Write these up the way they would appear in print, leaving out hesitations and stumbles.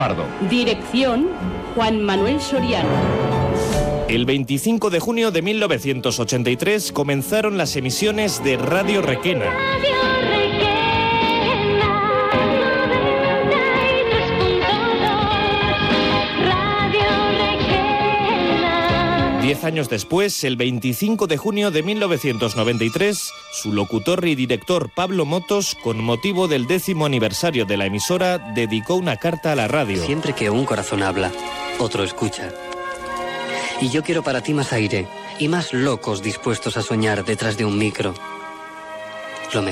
Pardo. Dirección: Juan Manuel Soriano. El 25 de junio de 1983 comenzaron las emisiones de Radio Requena. 10 años después, el 25 de junio de 1993, su locutor y director Pablo Motos, con motivo del 10º aniversario de la emisora, dedicó una carta a la radio. Siempre que un corazón habla, otro escucha. Y yo quiero para ti más aire y más locos dispuestos a soñar detrás de un micro. Lo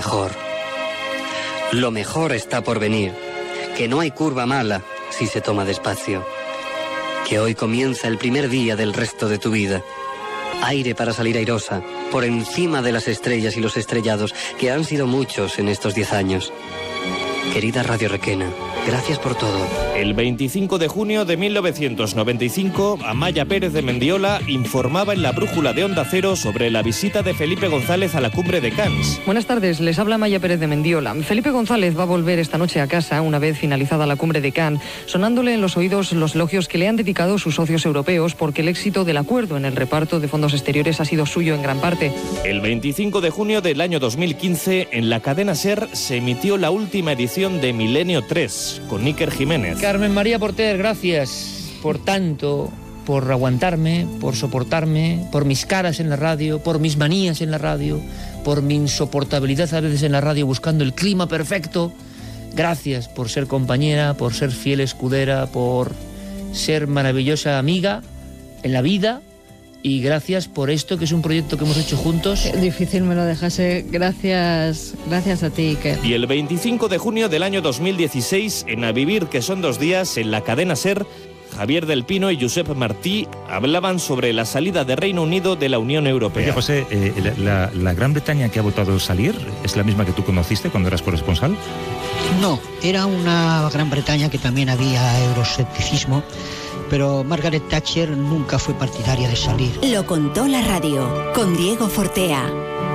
mejor está por venir. Que no hay curva mala si se toma despacio. Que hoy comienza el primer día del resto de tu vida. Aire para salir airosa, por encima de las estrellas y los estrellados, que han sido muchos en estos 10 años. Querida Radio Requena, gracias por todo. El 25 de junio de 1995, Amaya Pérez de Mendiola informaba en la brújula de Onda Cero sobre la visita de Felipe González a la cumbre de Cannes. Buenas tardes, les habla Amaya Pérez de Mendiola. Felipe González va a volver esta noche a casa, una vez finalizada la cumbre de Cannes, sonándole en los oídos los elogios que le han dedicado sus socios europeos, porque el éxito del acuerdo en el reparto de fondos exteriores ha sido suyo en gran parte. El 25 de junio del año 2015, en la cadena SER, se emitió la última edición de Milenio 3, con Iker Jiménez. Carmen María Porter, gracias por tanto, por aguantarme, por soportarme, por mis caras en la radio, por mis manías en la radio, por mi insoportabilidad a veces en la radio buscando el clima perfecto. Gracias por ser compañera, por ser fiel escudera, por ser maravillosa amiga en la vida. Y gracias por esto, que es un proyecto que hemos hecho juntos. Difícil me lo dejase. Gracias a ti, Iker. Y el 25 de junio del año 2016, en A Vivir, que son 2 días, en la cadena SER, Javier del Pino y Josep Martí hablaban sobre la salida de Reino Unido de la Unión Europea. Oye, José, ¿la Gran Bretaña que ha votado salir es la misma que tú conociste cuando eras corresponsal? No, era una Gran Bretaña que también había euroscepticismo, pero Margaret Thatcher nunca fue partidaria de salir. Lo contó la radio, con Diego Fortea.